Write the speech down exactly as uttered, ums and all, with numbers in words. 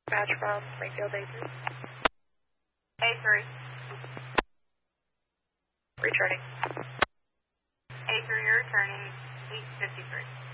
Dispatch from Springfield A three. A three. Returning. A three, you're returning eight fifty-three.